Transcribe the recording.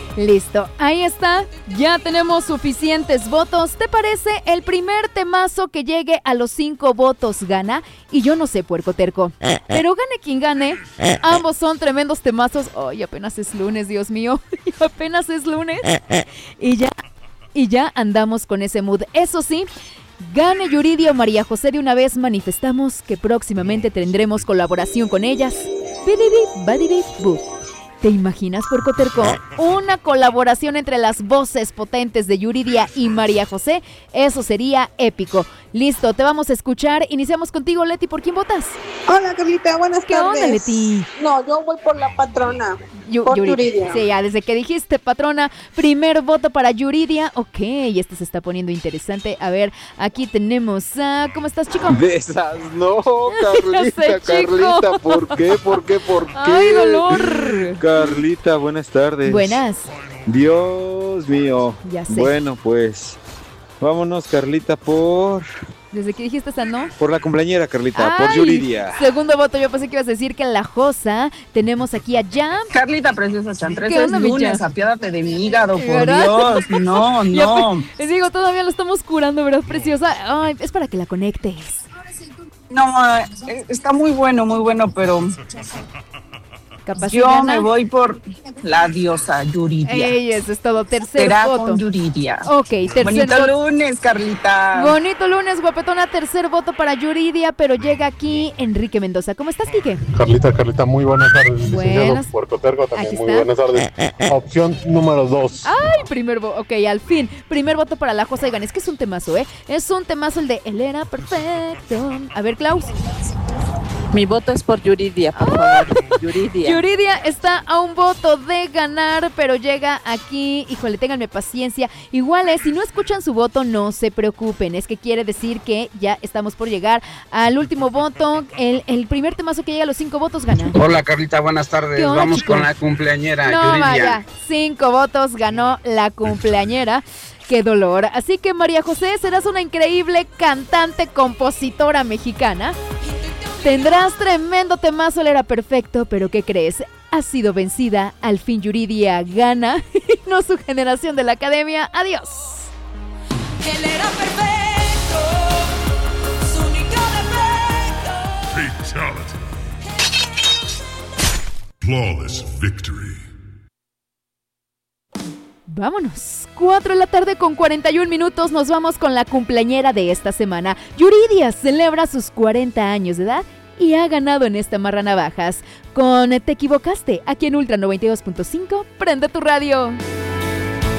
Listo, ahí está, ya tenemos suficientes votos. ¿Te parece? El primer temazo que llegue a los 5 votos gana. Y yo no sé, puerco terco, pero gane quien gane, ambos son tremendos temazos. Ay, apenas es lunes, Dios mío, apenas es lunes. Y ya andamos con ese mood. Eso sí, gane Yuridia o María José, de una vez manifestamos que próximamente tendremos colaboración con ellas. Bidibib, badibib, bu. ¿Te imaginas, puerco terco? Una colaboración entre las voces potentes de Yuridia y María José. Eso sería épico. Listo, te vamos a escuchar. Iniciamos contigo, Leti. ¿Por quién votas? Hola, Carlita, buenas tardes. ¿Qué onda, Leti? No, yo voy por la patrona. Por Yuridia. Sí, ya desde que dijiste patrona, primer voto para Yuridia. Ok, esto se está poniendo interesante. A ver, aquí tenemos a... ¿Cómo estás, chico? De esas no, Carlita, sé, Carlita, ¿por qué? ¡Ay, dolor! Carlita, buenas tardes. Buenas. Dios mío. Ya sé. Bueno, pues, vámonos, Carlita, Desde que dijiste esa, ¿no? por la cumpleañera, Carlita, Ay, por Yuridia. Segundo voto, yo pensé que ibas a decir que en la Josa tenemos aquí a Jam. Carlita Preciosa Chantres, ¿Qué es onda, mi lunes, Jam? apiádate de mi hígado, por ¿Verdad? Dios, no. Les digo, todavía lo estamos curando, ¿verdad, preciosa? Ay, es para que la conectes. No, está muy bueno, pero Capaz yo gana. me voy por la diosa Yuridia. Ey, eso es todo, tercer Será voto. con Yuridia. Ok, tercer Bonito voto. lunes, Carlita. Bonito lunes, guapetona, tercer voto para Yuridia, pero llega aquí Enrique Mendoza. ¿Cómo estás, Quique? Carlita, muy buenas tardes. Buenas. Puerco Terco Aquí también, muy está. buenas tardes. Opción número 2. Ay, primer voto, ok, al fin, primer voto para la Josa. Oigan, es que es un temazo, ¿eh? Es un temazo el de Él era perfecto. A ver, Klaus. Mi voto es por Yuridia, por favor. Yuridia. Yuridia está a un voto de ganar, pero llega aquí. Híjole, ténganme paciencia. Igual si no escuchan su voto, no se preocupen. Es que quiere decir que ya estamos por llegar al último voto. El primer temazo que llega a los 5 votos gana. Hola, Carlita, buenas tardes. ¿Qué onda, Vamos chico? con la cumpleañera, No, Yuridia. vaya, 5 votos ganó la cumpleañera. ¡Qué dolor! Así que, María José, serás una increíble cantante, compositora mexicana. Tendrás tremendo temazo, él era perfecto, pero ¿qué crees? Ha sido vencida, al fin Yuridia gana, no su generación de la academia. ¡Adiós! Él era perfecto, su único defecto. Fatality. Flawless victory. Vámonos, 4 de la tarde con 41 minutos, nos vamos con la cumpleañera de esta semana. Yuridia celebra sus 40 años de edad y ha ganado en esta Marranavajas con Te Equivocaste, aquí en Ultra 92.5, prende tu radio.